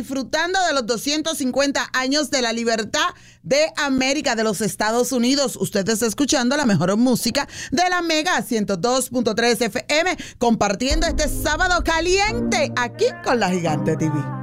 disfrutando de los 250 años de la libertad de América, de los Estados Unidos. Usted está escuchando la mejor música de la Mega 102.3 FM, compartiendo este sábado caliente aquí con la Gigante TV.